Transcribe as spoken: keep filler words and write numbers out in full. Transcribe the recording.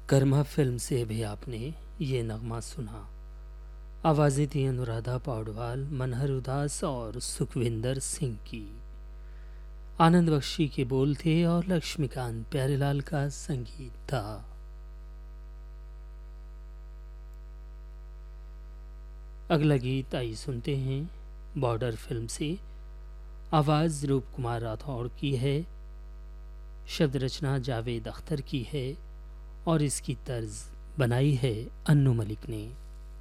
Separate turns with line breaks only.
Karma film से भी आपने ये नगमा सुना। आवाज़ें थी अनुराधा पौडवाल, मनहर उदास और सुखविंदर सिंह की। आनंद बख्शी के बोल थे और लक्ष्मीकांत प्यारेलाल का संगीत था। अगला गीत आई सुनते हैं बॉर्डर फिल्म से। आवाज़ रूप कुमार राठौड़ की है, शब्द रचना जावेद अख्तर की है और इसकी तर्ज बनाई है अन्नू मलिक ने।